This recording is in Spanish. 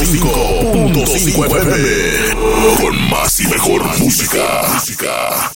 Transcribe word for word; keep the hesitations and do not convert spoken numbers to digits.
cinco punto cinco F M. Con más y mejor música. música.